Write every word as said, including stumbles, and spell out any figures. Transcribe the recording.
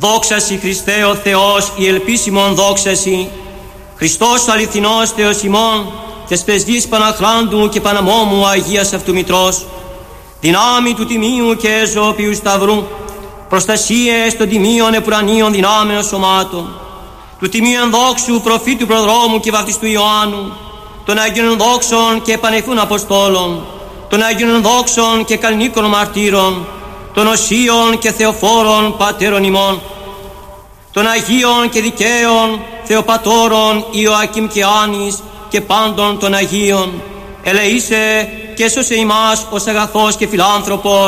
Δόξασι Χριστέ ο Θεός, η ελπίσιμον δόξασι. Χριστός ο αληθινός Θεός ημών, τες πρεσβείς Παναχράντου και Παναμόμου Αγίας Αυτού Μητρός, δυνάμει του τιμίου και ζωοποιού σταυρού, προστασίες των τιμίων επουρανίων δυνάμεων σωμάτων, του τιμίου ενδόξου προφήτου προδρόμου και βαπτιστού Ιωάννου, των Αγίων δόξων και πανεφούν Αποστόλων, των Αγίων δόξων και καλνίκων μαρτύρων, των οσίων και θεοφόρων πατέρων ημών, των Αγίων και δικαίων Θεοπατώρων Ιωακήμ και Άνης και πάντων των Αγίων, ελεήσε και σώσε ημάς ως αγαθός και φιλάνθρωπος